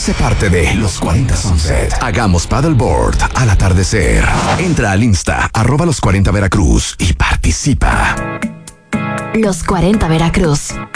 Sé parte de Los 40 Sunset. Hagamos paddleboard al atardecer. Entra al Insta, @los 40 Veracruz y participa. Los 40 Veracruz.